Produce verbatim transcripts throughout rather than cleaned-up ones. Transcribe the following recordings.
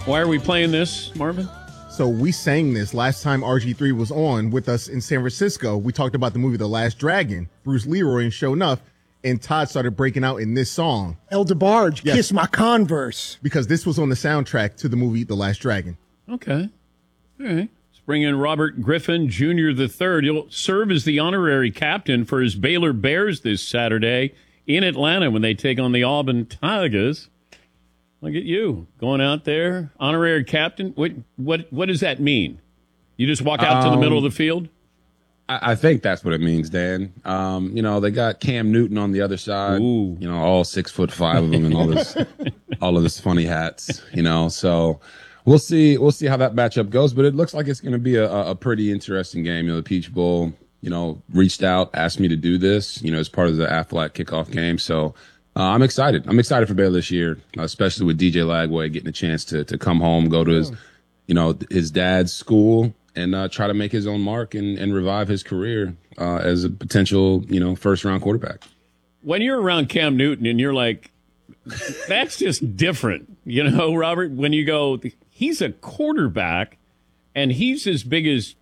Why are we playing this, Marvin? So we sang this last time R G three was on with us in San Francisco. We talked about the movie The Last Dragon, Bruce Leroy, and sure enough, and Todd started breaking out in this song. El DeBarge, yes. Kiss My Converse. Because this was on the soundtrack to the movie The Last Dragon. Okay. All right. Let's bring in Robert Griffin Junior the third. He'll serve as the honorary captain for his Baylor Bears this Saturday in Atlanta when they take on the Auburn Tigers. Look at you going out there, honorary captain. What what what does that mean? You just walk out um, to the middle of the field? I, I think that's what it means, Dan. Um, you know, they got Cam Newton on the other side. Ooh. You know, all six foot five of them and all this, all of this funny hats. You know, so we'll see. We'll see how that matchup goes. But it looks like it's going to be a, a pretty interesting game. You know, the Peach Bowl, you know, reached out, asked me to do this. You know, as part of the Aflac kickoff game. So. Uh, I'm excited. I'm excited for Baylor this year, especially with D J Lagway getting a chance to to come home, go to his, you know, his dad's school, and uh, try to make his own mark and, and revive his career uh, as a potential, you know, first round quarterback. When you're around Cam Newton and you're like, that's just different, you know, Robert. When you go, he's a quarterback, and he's as big as.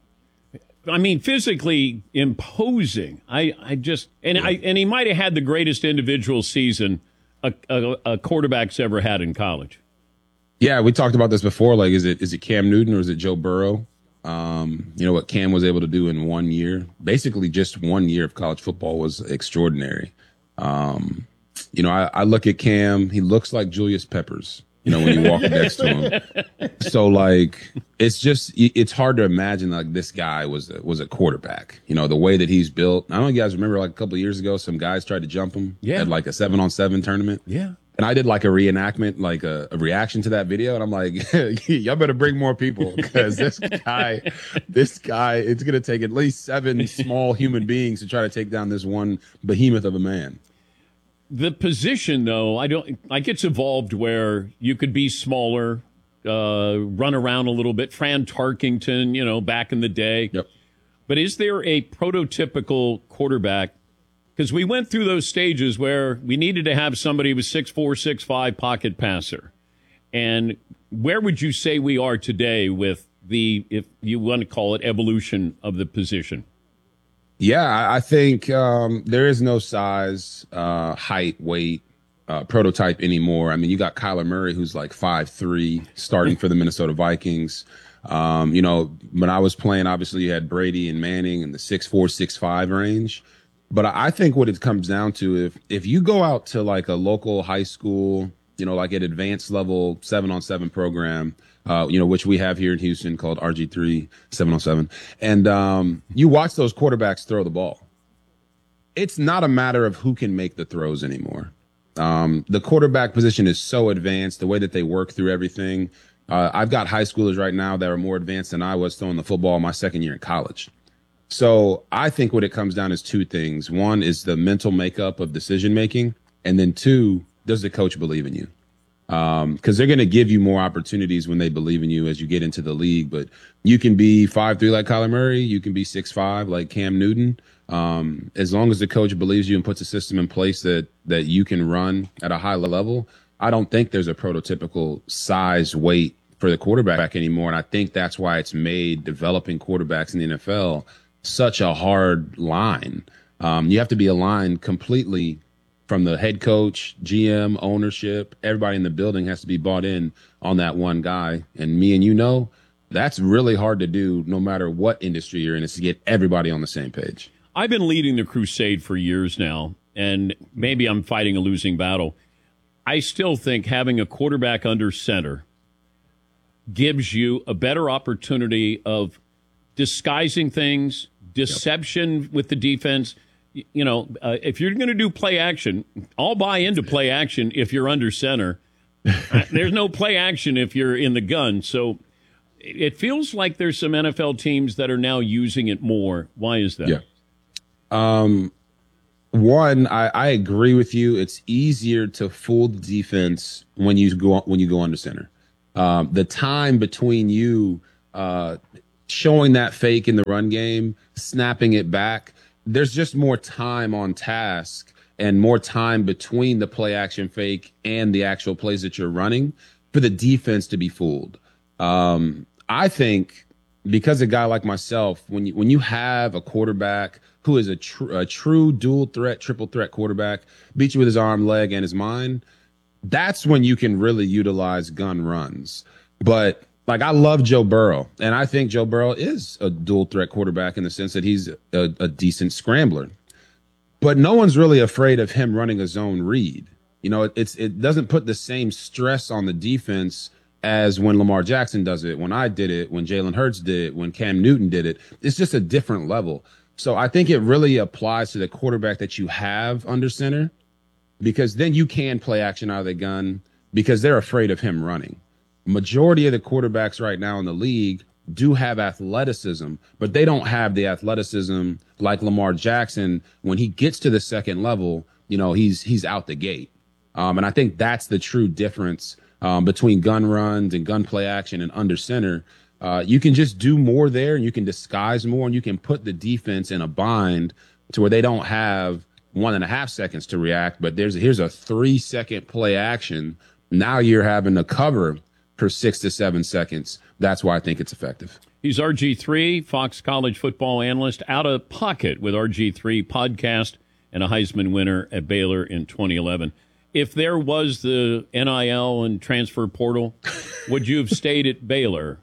I mean, physically imposing. I, I just and I and he might have had the greatest individual season a, a, a quarterback's ever had in college. Yeah, we talked about this before. Like, is it is it Cam Newton or is it Joe Burrow? Um, you know what Cam was able to do in one year, basically just one year of college football, was extraordinary. Um, you know, I, I look at Cam. He looks like Julius Peppers. You know, when you walk next to him. So, like, it's just, it's hard to imagine, like, this guy was a, was a quarterback. You know, the way that he's built. I don't know if you guys remember, like, a couple of years ago, some guys tried to jump him yeah. at, like, a seven-on-seven tournament. Yeah. And I did, like, a reenactment, like, a, a reaction to that video. And I'm like, y'all better bring more people, because this guy, this guy, it's going to take at least seven small human beings to try to take down this one behemoth of a man. The position, though, I don't like it's evolved where you could be smaller, uh, run around a little bit. Fran Tarkington, you know, back in the day. Yep. But is there a prototypical quarterback? Because we went through those stages where we needed to have somebody who was six four, six five pocket passer. And where would you say we are today with the, if you want to call it, evolution of the position? Yeah, I think um, there is no size, uh, height, weight, uh, prototype anymore. I mean, you got Kyler Murray, who's like five three, starting for the Minnesota Vikings. Um, you know, when I was playing, obviously you had Brady and Manning in the six four, six five range. But I think what it comes down to, if if you go out to like a local high school, you know, like an advanced level seven on seven program, Uh, you know, which we have here in Houston called R G three seven oh seven. And um, you watch those quarterbacks throw the ball. It's not a matter of who can make the throws anymore. Um, the quarterback position is so advanced, the way that they work through everything. Uh, I've got high schoolers right now that are more advanced than I was throwing the football my second year in college. So I think what it comes down is two things. One is the mental makeup of decision making. And then two, does the coach believe in you? Um, because they're going to give you more opportunities when they believe in you as you get into the league. But you can be five three like Kyler Murray. You can be six five like Cam Newton. Um, as long as the coach believes you and puts a system in place that that you can run at a high level, I don't think there's a prototypical size weight for the quarterback anymore. And I think that's why it's made developing quarterbacks in the N F L such a hard line. Um, you have to be aligned completely. From the head coach, G M, ownership, everybody in the building has to be bought in on that one guy. And me and you know, that's really hard to do no matter what industry you're in, is to get everybody on the same page. I've been leading the crusade for years now, and maybe I'm fighting a losing battle. I still think having a quarterback under center gives you a better opportunity of disguising things, deception yep. with the defense. You know, uh, if you're going to do play action, I'll buy into play action if you're under center. There's no play action if you're in the gun. So it feels like there's some N F L teams that are now using it more. Why is that? Yeah. Um, one, I, I agree with you. It's easier to fool the defense when you go when you go under center. Um, the time between you uh, showing that fake in the run game, snapping it back, there's just more time on task and more time between the play action fake and the actual plays that you're running. for the defense to be fooled. Um, I think because a guy like myself, when you when you have a quarterback who is a, tr- a true dual threat, triple threat quarterback, beat you with his arm, leg, and his mind, that's when you can really utilize gun runs. But like, I love Joe Burrow, and I think Joe Burrow is a dual threat quarterback in the sense that he's a, a decent scrambler. But no one's really afraid of him running a zone read. You know, it, it's it doesn't put the same stress on the defense as when Lamar Jackson does it, when I did it, when Jalen Hurts did it, when Cam Newton did it. It's just a different level. So I think it really applies to the quarterback that you have under center, because then you can play action out of the gun because they're afraid of him running. Majority of the quarterbacks right now in the league do have athleticism, but they don't have the athleticism like Lamar Jackson. When he gets to the second level, you know, he's he's out the gate. Um, and I think that's the true difference um, between gun runs and gun play action and under center. Uh, you can just do more there, and you can disguise more, and you can put the defense in a bind to where they don't have one and a half seconds to react. But there's here's a three second play action. Now you're having to cover for six to seven seconds. That's why I think it's effective. He's R G three, Fox College football analyst, Out of Pocket with R G three podcast, and a Heisman winner at Baylor in twenty eleven. If there was the N I L and transfer portal, would you have stayed at Baylor?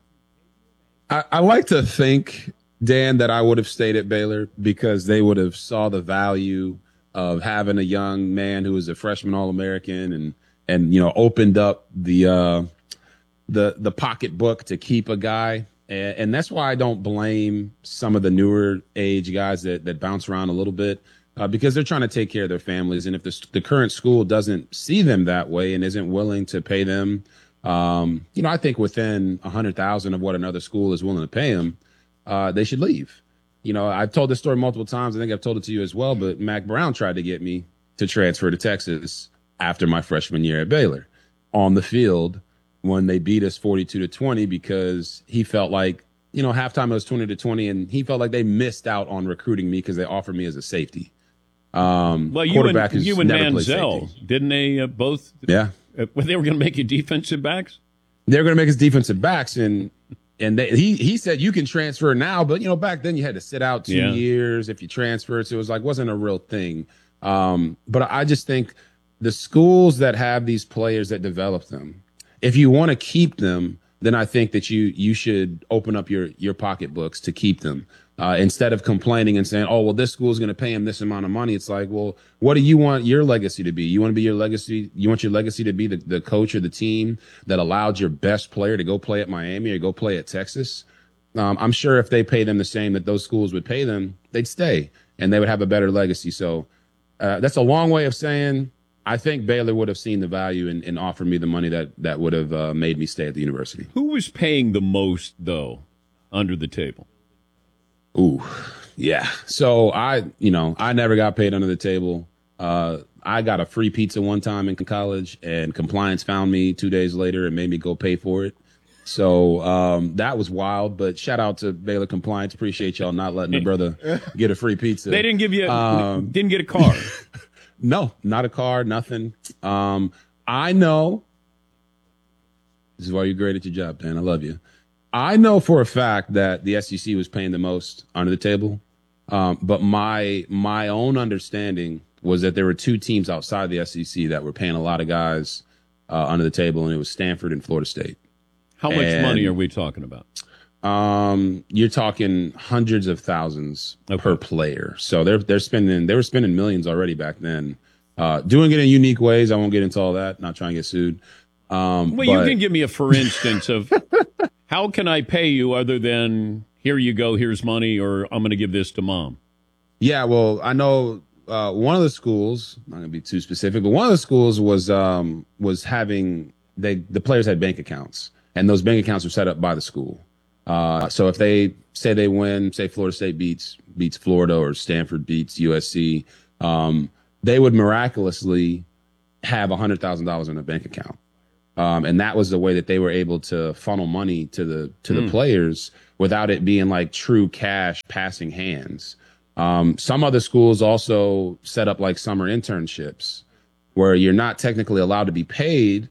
I, I like to think, Dan, that I would have stayed at Baylor because they would have saw the value of having a young man who was a freshman All-American and, and, you know, opened up the, uh, the, the pocketbook to keep a guy. And, and that's why I don't blame some of the newer age guys that, that bounce around a little bit. Uh, because they're trying to take care of their families. And if the, the current school doesn't see them that way and isn't willing to pay them, um, you know, I think within a hundred thousand of what another school is willing to pay them, uh, they should leave. You know, I've told this story multiple times. I think I've told it to you as well, but Mac Brown tried to get me to transfer to Texas after my freshman year at Baylor on the field when they beat us forty-two to twenty, because he felt like, you know, halftime it was twenty to twenty, and he felt like they missed out on recruiting me because they offered me as a safety. Um, well, you and, you and Manziel, didn't they uh, both? Yeah. Uh, they were going to make you defensive backs? They were going to make us defensive backs. And and they, he he said, you can transfer now. But, you know, back then you had to sit out two yeah. years if you transferred. So it was like, wasn't a real thing. Um, but I just think the schools that have these players that develop them, if you want to keep them, then I think that you you should open up your, your pocketbooks to keep them. Uh, instead of complaining and saying, oh, well, this school is going to pay him this amount of money. It's like, well, what do you want your legacy to be? You want to be your legacy? You want your legacy to be the, the coach or the team that allowed your best player to go play at Miami or go play at Texas? Um, I'm sure if they pay them the same that those schools would pay them, they'd stay and they would have a better legacy. So uh, that's a long way of saying I think Baylor would have seen the value and, and offered me the money that, that would have uh, made me stay at the university. Who was paying the most, though, under the table? Ooh, yeah. So I, you know, I never got paid under the table. Uh, I got a free pizza one time in college, and compliance found me two days later and made me go pay for it. So um, that was wild. But shout out to Baylor Compliance. Appreciate y'all not letting the brother get a free pizza. They didn't give you, um, didn't get a car. No, not a car, nothing. Um, I know. This is why you're great at your job, Dan. I love you. I know for a fact that the S E C was paying the most under the table, um, but my my own understanding was that there were two teams outside the S E C that were paying a lot of guys uh, under the table, and it was Stanford and Florida State. How much and, money are we talking about? Um, you're talking hundreds of thousands okay. per player. So they're they're spending they were spending millions already back then, uh, doing it in unique ways. I won't get into all that. Not trying to get sued. Um, well, but, you can give me a for instance of. How can I pay you other than here you go, here's money, or I'm going to give this to mom? Yeah, well, I know uh, one of the schools, I'm not going to be too specific, but one of the schools was um, was having they the players had bank accounts, and those bank accounts were set up by the school. Uh, so if they say they win, say Florida State beats beats Florida or Stanford beats U S C, um, they would miraculously have one hundred thousand dollars in a bank account. Um, and that was the way that they were able to funnel money to the to the mm. players without it being like true cash passing hands. Um, some other schools also set up like summer internships where you're not technically allowed to be paid,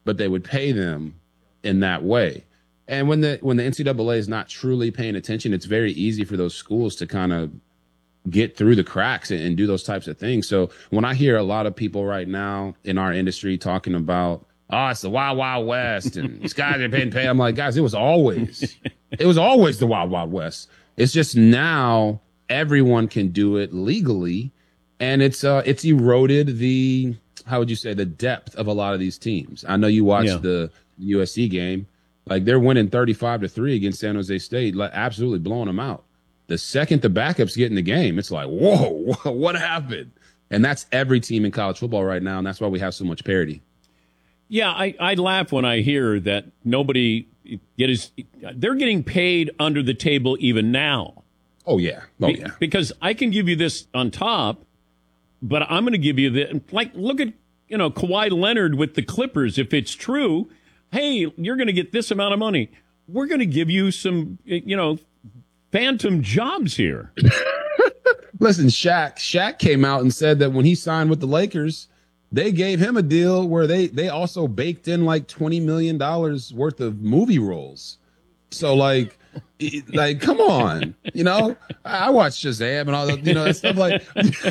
but they would pay them in that way. And when the when the N C double A is not truly paying attention, it's very easy for those schools to kind of get through the cracks and, and do those types of things. So when I hear a lot of people right now in our industry talking about, oh, it's the Wild Wild West and these guys are being paid, I'm like, guys, it was always, it was always the Wild Wild West. It's just now everyone can do it legally, and it's uh it's eroded the, how would you say, the depth of a lot of these teams. I know you watched yeah. the U S C game. Like, they're winning thirty-five to three against San Jose State, like absolutely blowing them out. The second the backups get in the game, it's like, whoa, what happened? And that's every team in college football right now, and that's why we have so much parity. Yeah, I, I laugh when I hear that nobody gets, they're getting paid under the table even now. Oh, yeah. Oh, Be, yeah. Because I can give you this on top, but I'm going to give you the, like, look at, you know, Kawhi Leonard with the Clippers. If it's true, hey, you're going to get this amount of money. We're going to give you some, you know, phantom jobs here. Listen, Shaq, Shaq came out and said that when he signed with the Lakers, they gave him a deal where they they also baked in like twenty million dollars worth of movie roles. So like, like, come on, you know, I watched Shazam and all that, you know, that stuff like,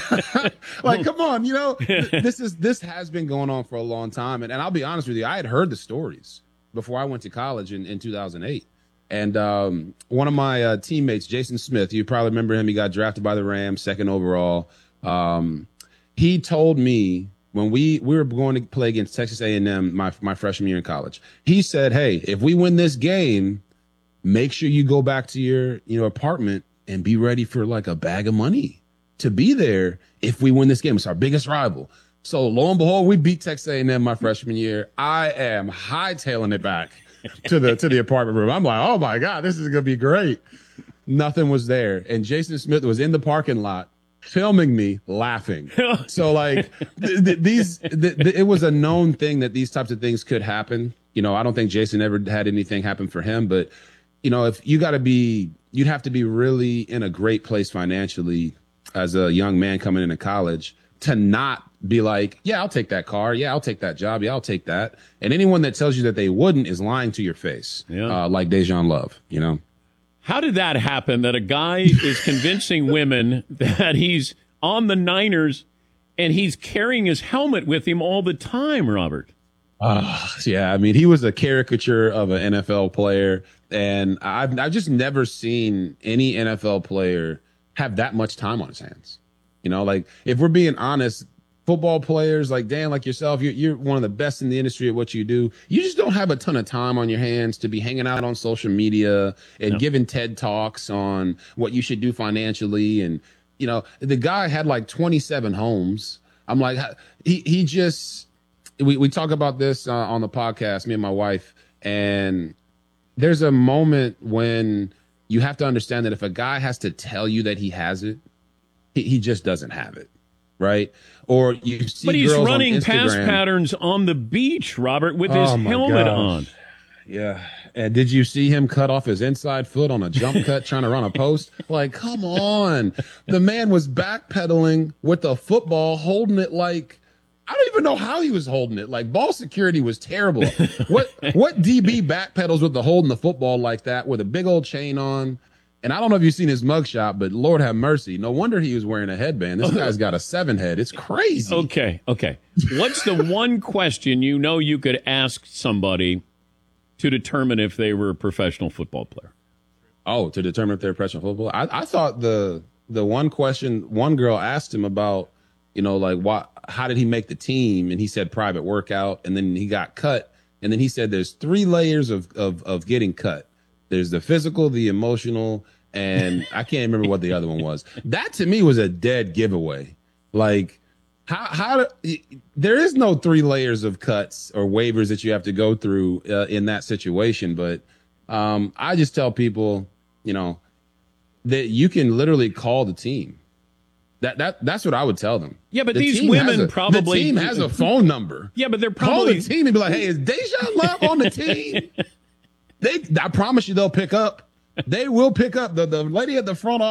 like, come on, you know, this is, this has been going on for a long time. And, and I'll be honest with you, I had heard the stories before I went to college in, in two thousand eight. And um, one of my uh, teammates, Jason Smith, you probably remember him. He got drafted by the Rams, second overall. Um, he told me, when we, we were going to play against Texas A and M my, my freshman year in college, he said, hey, if we win this game, make sure you go back to your, you know, apartment and be ready for like a bag of money to be there if we win this game. It's our biggest rival. So lo and behold, we beat Texas A and M my freshman year. I am hightailing it back to the to the apartment room. I'm like, oh my God, this is gonna be great. Nothing was there. And Jason Smith was in the parking lot filming me laughing. So like th- th- these, th- th- it was a known thing that these types of things could happen. You know, I don't think Jason ever had anything happen for him, but you know, if you got to be, you'd have to be really in a great place financially as a young man coming into college to not be like, yeah, I'll take that car. Yeah, I'll take that job. Yeah, I'll take that. And anyone that tells you that they wouldn't is lying to your face. Yeah. Uh, like Dejan Love, you know? How did that happen that a guy is convincing women that he's on the Niners and he's carrying his helmet with him all the time, Robert? Uh, yeah, I mean, he was a caricature of an N F L player, and I've, I've just never seen any N F L player have that much time on his hands. You know, like, if we're being honest, football players like Dan, like yourself, you're, you're one of the best in the industry at what you do. You just don't have a ton of time on your hands to be hanging out on social media and no. giving TED Talks on what you should do financially. And, you know, the guy had like twenty-seven homes. I'm like, he, he just, we, we talk about this uh, on the podcast, me and my wife, and there's a moment when you have to understand that if a guy has to tell you that he has it, he, he just doesn't have it. Right? Or you see But he's girls running on pass Instagram. patterns on the beach, Robert, with Oh, his my helmet gosh. on. Yeah. And did you see him cut off his inside foot on a jump cut trying to run a post? Like, come on. The man was backpedaling with a football, holding it like, I don't even know how he was holding it. Like, ball security was terrible. What what D B backpedals with the holding the football like that with a big old chain on? And I don't know if you've seen his mugshot, but Lord have mercy. No wonder he was wearing a headband. This guy's got a seven head. It's crazy. Okay, okay. What's the one question you know you could ask somebody to determine if they were a professional football player? Oh, to determine if they're a professional football? I, I thought the the one question one girl asked him about, you know, like, what, how did he make the team? And he said private workout, and then he got cut. And then he said there's three layers of of, of getting cut. There's the physical, the emotional, and I can't remember what the other one was. That to me was a dead giveaway. Like, how how do, there is no three layers of cuts or waivers that you have to go through uh, in that situation. But um, I just tell people, you know, that you can literally call the team. That that that's what I would tell them. Yeah, but the these women a, probably the team has a phone number. Yeah, but they're call probably the team and be like, hey, is Dejan Love on the team? They, I promise you, they'll pick up. They will pick up. The, the lady at the front